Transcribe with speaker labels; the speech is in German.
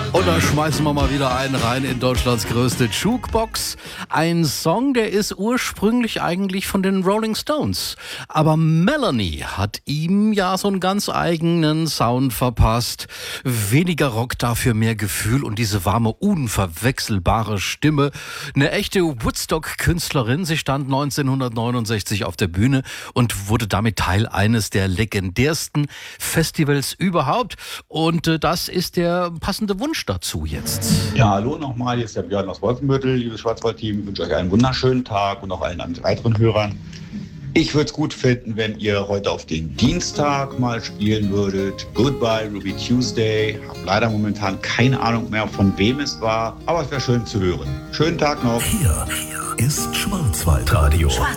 Speaker 1: Und da schmeißen wir mal wieder einen rein in Deutschlands größte Jukebox. Ein Song, der ist ursprünglich eigentlich von den Rolling Stones. Aber Melanie hat ihm ja so einen ganz eigenen Sound verpasst. Weniger Rock, dafür mehr Gefühl und diese warme, unverwechselbare Stimme. Eine echte Woodstock-Künstlerin. Sie stand 1969 auf der Bühne und wurde damit Teil eines der legendärsten Festivals überhaupt. Und das ist der passende Wunsch dazu jetzt.
Speaker 2: Ja, hallo nochmal, hier ist der Björn aus Wolfenbüttel, liebes Schwarzwald-Team. Ich wünsche euch einen wunderschönen Tag und auch allen weiteren Hörern. Ich würde es gut finden, wenn ihr heute auf den Dienstag mal spielen würdet. Goodbye Ruby Tuesday. Hab leider momentan keine Ahnung mehr, von wem es war, aber es wäre schön zu hören. Schönen Tag noch.
Speaker 3: Hier ist Schwarzwaldradio.